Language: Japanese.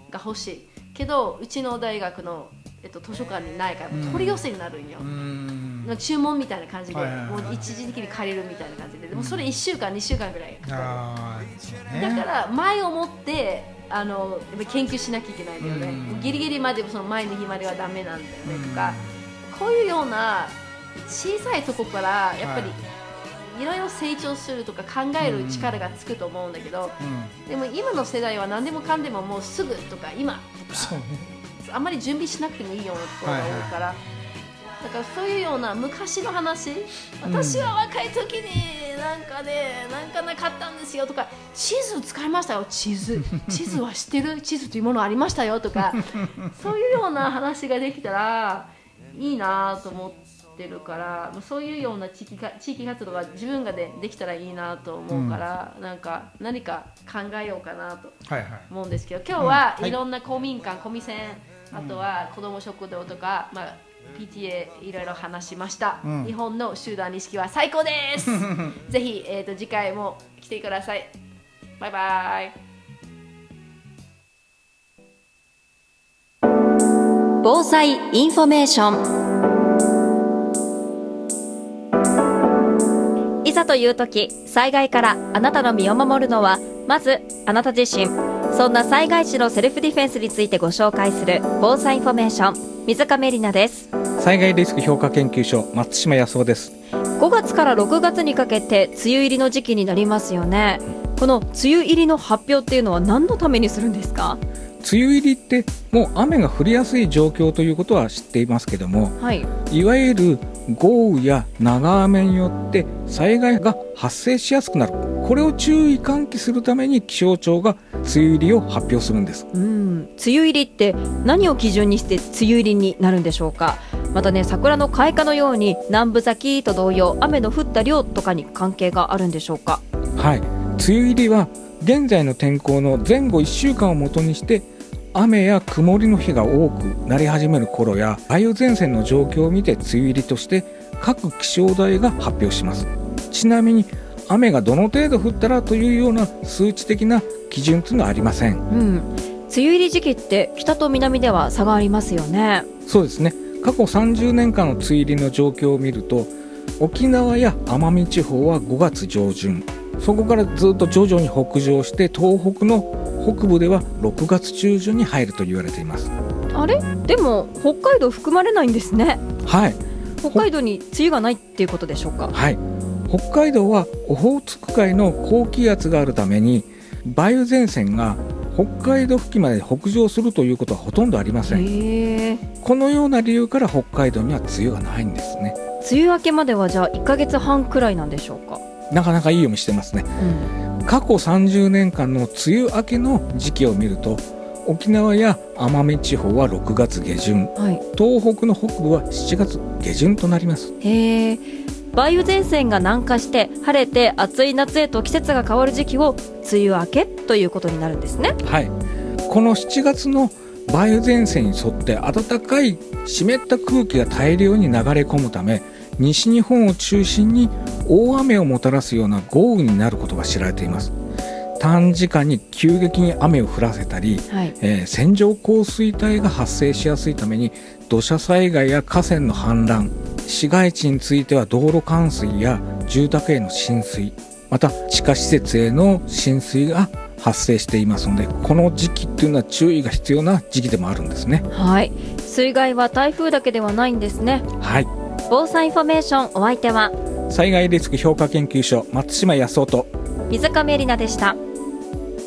が欲しいけどうちの大学の、図書館にないから取り寄せになるんよ、注文みたいな感じで、もう一時的に借りるみたいな感じで、でもそれ1週間2週間ぐらいかかる、だから前を持ってやっぱ研究しなきゃいけないんだよね、ギリギリまでその前の日まではダメなんだよねとか、こういうような小さいとこからやっぱりいろいろ成長するとか考える力がつくと思うんだけど、でも今の世代は何でもかんでももうすぐとか今とか、あんまり準備しなくてもいいようなところが多いから、だからそういうような昔の話、私は若い時になんかなかったんですよとか、地図使いましたよ、地図は知ってる、地図というものありましたよとかそういうような話ができたらいいなと思ってるから、そういうような地域活動が自分ができたらいいなと思うから、何か考えようかなと思うんですけど、今日はいろんな公民館、コミセン、あとは子ども食堂とか、PTA いろいろ話しました、日本の集団意識は最高ですぜひ、次回も来てください。バイバイ。 防災インフォメーション。いざという時、災害からあなたの身を守るのはまずあなた自身。そんな災害時のセルフディフェンスについてご紹介する防災インフォメーション、水亀里奈です。 災害リスク評価研究所、松島康夫です。 5月から6月にかけて梅雨入りの時期になりますよね。この梅雨入りの発表っていうのは何のためにするんですか？ 梅雨入りってもう雨が降りやすい状況ということは知っていますけども、いわゆる豪雨や長雨によって災害が発生しやすくなる、これを注意喚起するために気象庁が梅雨入りを発表するんです。 梅雨入りって何を基準にして梅雨入りになるんでしょうか？またね、桜の開花のように南部咲きと同様、雨の降った量とかに関係があるんでしょうか？ はい、梅雨入りは現在の天候の前後1週間をもとにして雨や曇りの日が多くなり始める頃や梅雨前線の状況を見て梅雨入りとして各気象台が発表します。ちなみに雨がどの程度降ったらというような数値的な基準というのはありません。 梅雨入り時期って北と南では差がありますよね。 そうですね。過去30年間の梅雨入りの状況を見ると、沖縄や奄美地方は5月上旬、そこからずっと徐々に北上して東北の北部では6月中旬に入ると言われています。 あれ？でも北海道含まれないんですね。 はい、 北海道に梅雨がないっていうことでしょうか？ はい、北海道はオホーツク海の高気圧があるために梅雨前線が北海道付近まで北上するということはほとんどありません。このような理由から北海道には梅雨がないんですね。 梅雨明けまではじゃあ1ヶ月半くらいなんでしょうか？ なかなかいい読みしてますね。過去30年間の梅雨明けの時期を見ると、沖縄や奄美地方は6月下旬、東北の北部は7月下旬となります。 梅雨前線が南下して晴れて暑い夏へと季節が変わる時期を梅雨明けということになるんですね。 はい、この7月の梅雨前線に沿って暖かい湿った空気が大量に流れ込むため、西日本を中心に大雨をもたらすような豪雨になることが知られています。短時間に急激に雨を降らせたり、線状降水帯が発生しやすいために土砂災害や河川の氾濫、市街地については道路冠水や住宅への浸水、また地下施設への浸水が発生していますので、この時期っていうのは注意が必要な時期でもあるんですね。 はい、水害は台風だけではないんですね。 はい、 防災インフォメーション、お相手は災害リスク評価研究所松島康夫と水亀里奈でした。